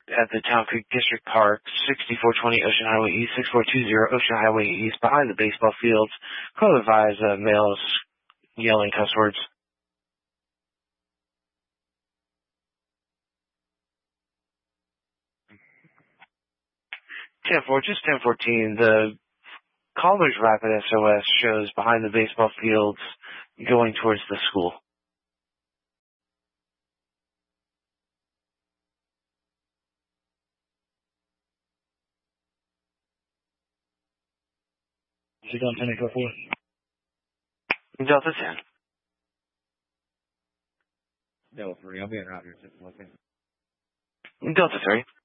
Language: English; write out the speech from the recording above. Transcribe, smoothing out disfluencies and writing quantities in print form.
at the Town Creek District Park, 6420 Ocean Highway East, 6420 Ocean Highway East, behind the baseball fields. Call advise males yelling cuss words. 10-4, just 1014. The caller's rapid SOS shows behind the baseball fields going towards the school. Is it on 10-4? Delta 10. Delta 3, I'll be around here. Delta 3.